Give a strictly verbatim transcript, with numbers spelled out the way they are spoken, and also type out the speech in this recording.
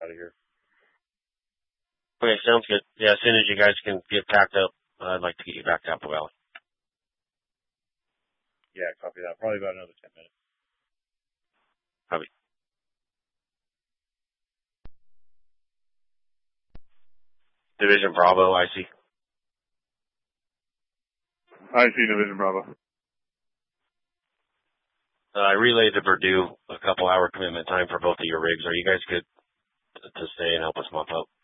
out of here. Okay, sounds good. Yeah, as soon as you guys can get packed up, I'd like to get you back to Apple Valley. Yeah, copy that. Probably about another ten minutes. Copy. Division Bravo, I see. I see Division Bravo. Uh, I relayed to Purdue a couple hour commitment time for both of your rigs. Are you guys good to stay and help us mop up?